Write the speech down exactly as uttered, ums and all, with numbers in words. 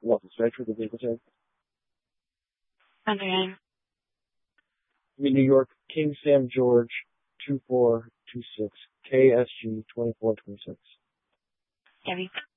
What, the stretch for the vehicle tag? Undergang. New York, King Sam George, two four two six, K S G twenty-four twenty-six. Debbie.